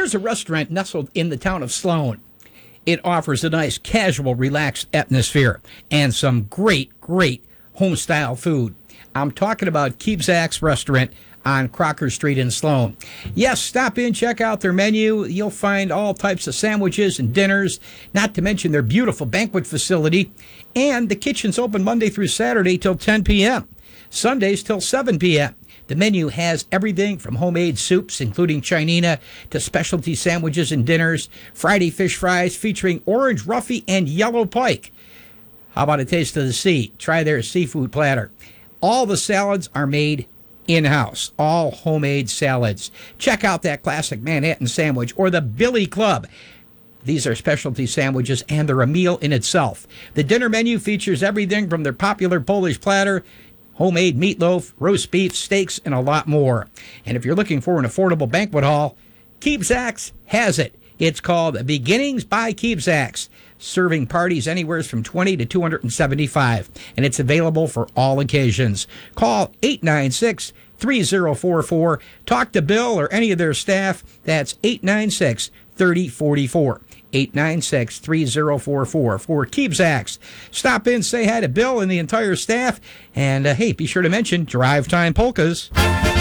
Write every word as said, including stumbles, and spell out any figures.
There's a restaurant nestled in the town of Sloan. It offers a nice, casual, relaxed atmosphere and some great, great home-style food. I'm talking about Keebzak's Restaurant on Crocker Street in Sloan. Yes, stop in, check out their menu. You'll find all types of sandwiches and dinners, not to mention their beautiful banquet facility. And the kitchen's open Monday through Saturday till ten p.m., Sundays till seven p.m. The menu has everything from homemade soups, including chinina, to specialty sandwiches and dinners, Friday fish fries featuring orange roughy and yellow pike. How about a taste of the sea? Try their seafood platter. All the salads are made in-house, all homemade salads. Check out that classic Manhattan sandwich or the Billy Club. These are specialty sandwiches, and they're a meal in itself. The dinner menu features everything from their popular Polish platter, homemade meatloaf, roast beef, steaks, and a lot more. And if you're looking for an affordable banquet hall, Keebzak's has it. It's called Beginnings by Keebzak's, serving parties anywhere from twenty to two hundred seventy-five, and it's available for all occasions. Call eight nine six, three zero four four. Talk to Bill or any of their staff. That's eight nine six, three zero four four. eight nine six, three zero four four for Keebzak's. Stop in, say hi to Bill and the entire staff, and uh, hey, be sure to mention Drive Time Polkas.